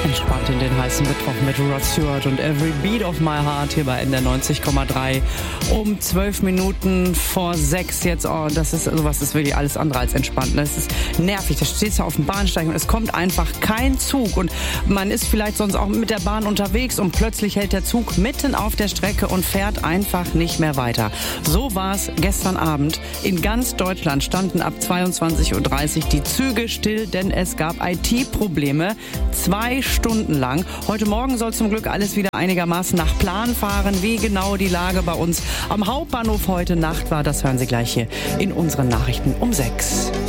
Entspannt in den heißen Mittwoch mit Rod Stewart und Every Beat of My Heart hier bei NDR 90,3 um 12 Minuten vor 6 jetzt. Oh, sowas ist wirklich alles andere als entspannt. Das ist nervig. Da stehst du auf dem Bahnsteig und es kommt einfach kein Zug und man ist vielleicht sonst auch mit der Bahn unterwegs und plötzlich hält der Zug mitten auf der Strecke und fährt einfach nicht mehr weiter. So war es gestern Abend. In ganz Deutschland standen ab 22:30 Uhr die Züge still, denn es gab IT-Probleme. 2 Stunden lang. Heute Morgen soll zum Glück alles wieder einigermaßen nach Plan fahren. Wie genau die Lage bei uns am Hauptbahnhof heute Nacht war, das hören Sie gleich hier in unseren Nachrichten um 6.